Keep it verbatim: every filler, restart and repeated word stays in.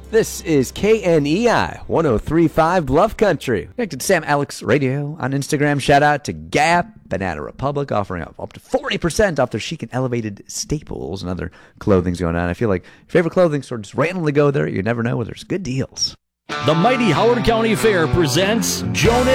This is K N E I one oh three point five Bluff Country. Connected to Sam Alex Radio on Instagram. Shout out to Gap, Banana Republic, offering up, up to forty percent off their chic and elevated staples and other clothing's going on. I feel like your favorite clothing store, just randomly go there. You never know where there's good deals. The mighty Howard County Fair presents Jonas